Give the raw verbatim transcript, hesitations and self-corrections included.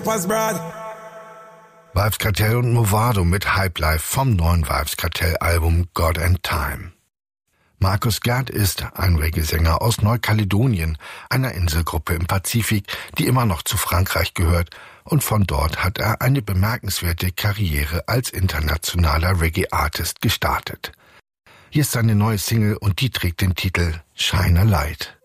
Vybz Kartel und Mavado mit Hype Life vom neuen Vybz Kartel-Album God and Time. Markus Gerd ist ein Reggae-Sänger aus Neukaledonien, einer Inselgruppe im Pazifik, die immer noch zu Frankreich gehört, und von dort hat er eine bemerkenswerte Karriere als internationaler Reggae-Artist gestartet. Hier ist seine neue Single und die trägt den Titel Shine a Light.